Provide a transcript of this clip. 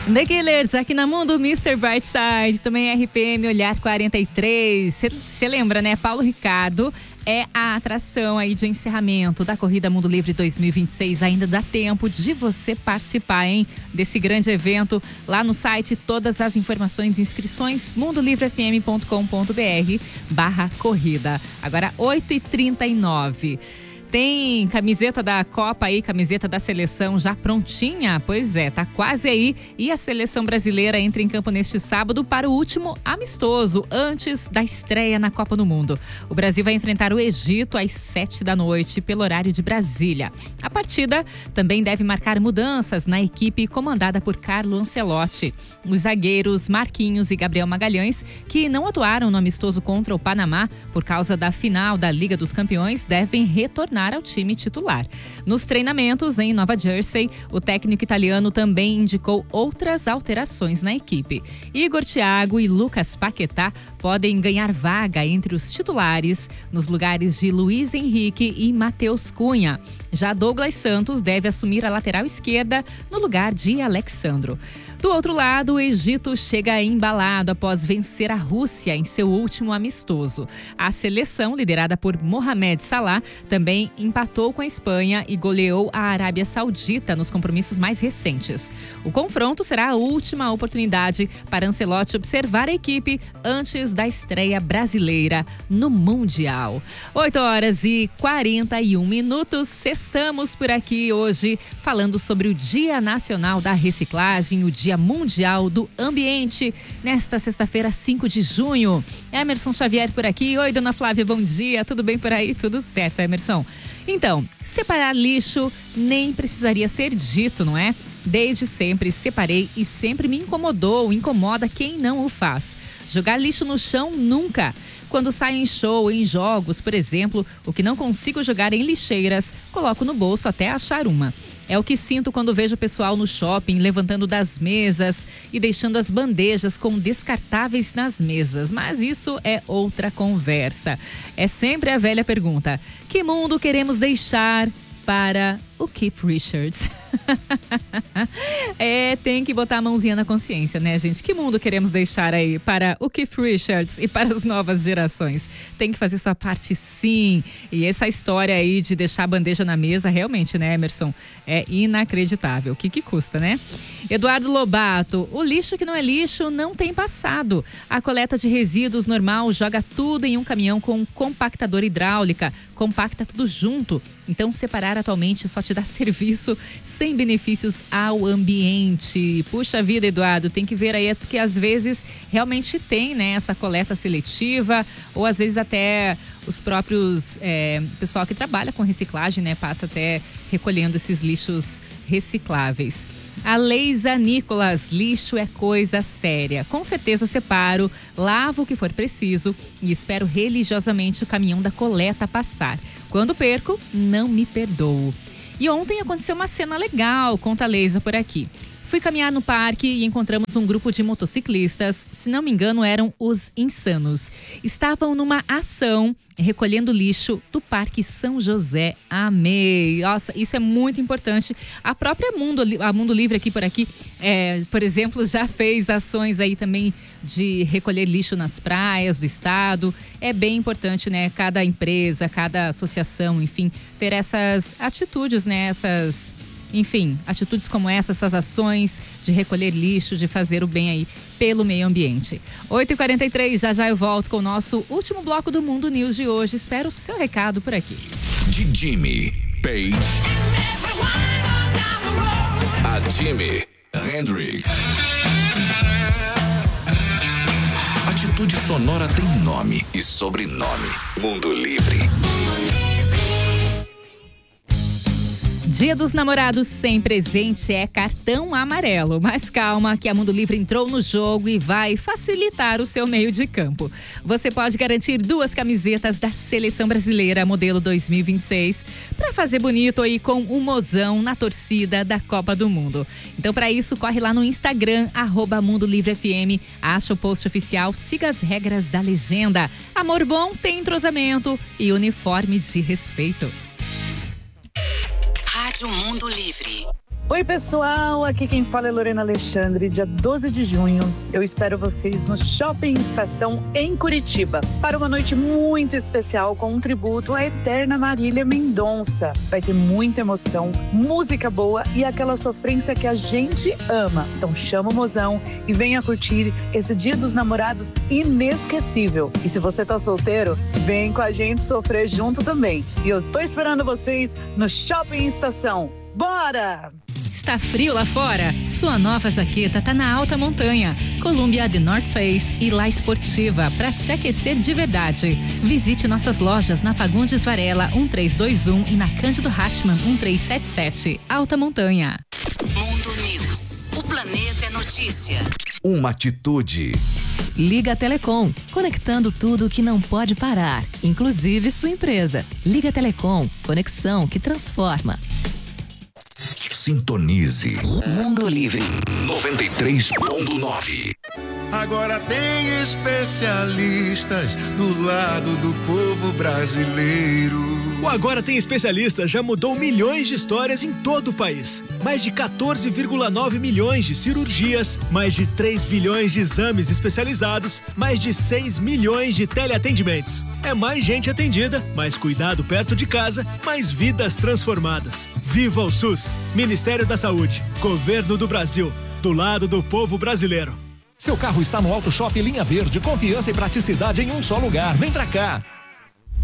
The Killers aqui na Mundo, Mr. Brightside, também RPM Olhar 43. Você lembra, né? Paulo Ricardo é a atração aí de encerramento da Corrida Mundo Livre 2026. Ainda dá tempo de você participar, hein? Desse grande evento lá no site. Todas as informações e inscrições, mundolivrefm.com.br/corrida. Agora 8h39. Tem camiseta da Copa aí, camiseta da seleção já prontinha? Pois é, tá quase aí. E a seleção brasileira entra em campo neste sábado para o último amistoso, antes da estreia na Copa do Mundo. O Brasil vai enfrentar o Egito às 7h pelo horário de Brasília. A partida também deve marcar mudanças na equipe comandada por Carlo Ancelotti. Os zagueiros Marquinhos e Gabriel Magalhães, que não atuaram no amistoso contra o Panamá por causa da final da Liga dos Campeões, devem retornar ao time titular. Nos treinamentos em Nova Jersey, o técnico italiano também indicou outras alterações na equipe. Igor Thiago e Lucas Paquetá podem ganhar vaga entre os titulares nos lugares de Luiz Henrique e Matheus Cunha. Já Douglas Santos deve assumir a lateral esquerda no lugar de Alexandro. Do outro lado, o Egito chega embalado após vencer a Rússia em seu último amistoso. A seleção, liderada por Mohamed Salah, também empatou com a Espanha e goleou a Arábia Saudita nos compromissos mais recentes. O confronto será a última oportunidade para Ancelotti observar a equipe antes da estreia brasileira no Mundial. 8h41. Estamos por aqui hoje falando sobre o Dia Nacional da Reciclagem, o Dia Mundial do Ambiente, nesta sexta-feira, 5 de junho. Emerson Xavier por aqui. Oi, dona Flávia, bom dia. Tudo bem por aí? Tudo certo, Emerson. Então, separar lixo nem precisaria ser dito, não é? Desde sempre separei e sempre me incomoda quem não o faz. Jogar lixo no chão, nunca. Quando saio em show, em jogos, por exemplo, o que não consigo jogar em lixeiras, coloco no bolso até achar uma. É o que sinto quando vejo o pessoal no shopping levantando das mesas e deixando as bandejas com descartáveis nas mesas. Mas isso é outra conversa. É sempre a velha pergunta: que mundo queremos deixar para o Keith Richards? Tem que botar a mãozinha na consciência, né, gente? Que mundo queremos deixar aí para o Keith Richards e para as novas gerações? Tem que fazer sua parte, sim. E essa história aí de deixar a bandeja na mesa, realmente, né, Emerson? É inacreditável. O que custa, né? Eduardo Lobato: o lixo que não é lixo não tem passado. A coleta de resíduos normal joga tudo em um caminhão com compactador hidráulica, compacta tudo junto. Então, separar atualmente só te dá serviço sem benefícios ao ambiente. Puxa vida, Eduardo, tem que ver aí, porque às vezes realmente tem, né, essa coleta seletiva, ou às vezes até os próprios pessoal que trabalha com reciclagem, né, passa até recolhendo esses lixos recicláveis. A Leisa Nicolas: lixo é coisa séria. Com certeza separo, lavo o que for preciso e espero religiosamente o caminhão da coleta passar. Quando perco, não me perdoo. E ontem aconteceu uma cena legal, conta a Leisa por aqui. Fui caminhar no parque e encontramos um grupo de motociclistas, se não me engano eram os Insanos. Estavam numa ação recolhendo lixo do Parque São José. Amei! Nossa, isso é muito importante. A própria Mundo Livre aqui por aqui, por exemplo, já fez ações aí também de recolher lixo nas praias do estado. É bem importante, né? Cada empresa, cada associação, enfim, ter essas atitudes, né? Atitudes como essas ações de recolher lixo, de fazer o bem aí pelo meio ambiente. 8h43, já eu volto com o nosso último bloco do Mundo News de hoje. Espero o seu recado por aqui. De Jimmy Page a Jimi Hendrix. Atitude sonora tem nome e sobrenome. Mundo Livre. Dia dos Namorados sem presente é cartão amarelo. Mas calma, que a Mundo Livre entrou no jogo e vai facilitar o seu meio de campo. Você pode garantir 2 camisetas da Seleção Brasileira modelo 2026 para fazer bonito aí com um mozão na torcida da Copa do Mundo. Então, para isso, corre lá no Instagram, @MundoLivreFM, acha o post oficial, siga as regras da legenda. Amor bom tem entrosamento e uniforme de respeito. Rádio Mundo Livre. Oi pessoal, aqui quem fala é Lorena Alexandre. Dia 12 de junho eu espero vocês no Shopping Estação em Curitiba para uma noite muito especial com um tributo à eterna Marília Mendonça. Vai ter muita emoção, música boa e aquela sofrência que a gente ama. Então chama o mozão e venha curtir esse Dia dos Namorados inesquecível. E se você tá solteiro, vem com a gente sofrer junto também. E eu tô esperando vocês no Shopping Estação. Bora! Está frio lá fora? Sua nova jaqueta tá na alta montanha. Columbia The North Face e La Esportiva para te aquecer de verdade. Visite nossas lojas na Fagundes Varela 1321 e na Cândido Hartmann 1377. Alta Montanha. Mundo News. O planeta é notícia. Uma atitude. Liga Telecom, conectando tudo que não pode parar, inclusive sua empresa. Liga Telecom, conexão que transforma. Sintonize. Mundo Livre. 93.9. Agora tem especialistas do lado do povo brasileiro. O Agora Tem Especialistas já mudou milhões de histórias em todo o país. Mais de 14,9 milhões de cirurgias, mais de 3 bilhões de exames especializados, mais de 6 milhões de teleatendimentos. É mais gente atendida, mais cuidado perto de casa, mais vidas transformadas. Viva o SUS! Ministério da Saúde, Governo do Brasil, do lado do povo brasileiro. Seu carro está no Auto Shop Linha Verde, confiança e praticidade em um só lugar. Vem pra cá!